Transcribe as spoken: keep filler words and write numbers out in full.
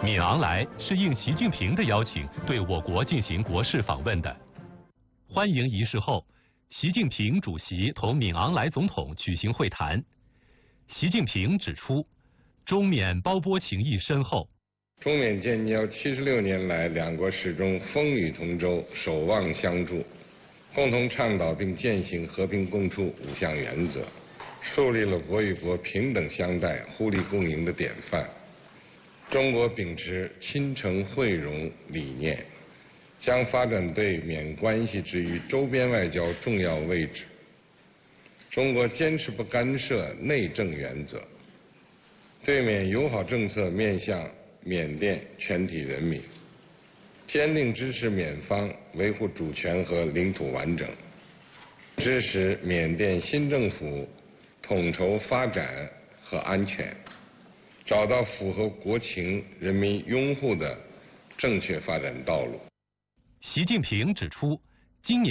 敏昂莱是应习近平的邀请对我国进行国事访问的。欢迎仪式后，习近平主席同敏昂莱总统举行会谈。习近平指出，中缅胞波情谊深厚。 中缅建交七十六年来，两国始终风雨同舟，守望相助，共同倡导并践行和平共处五项原则，树立了国与国平等相待、互利共赢的典范。中国秉持亲诚惠容理念，将发展对缅关系置于周边外交重要位置。中国坚持不干涉内政原则，对缅友好政策面向缅甸全体人民，坚定支持缅方维护主权和领土完整，支持缅甸新政府统筹发展和安全，找到符合国情、人民拥护的正确发展道路。 习近平指出，今年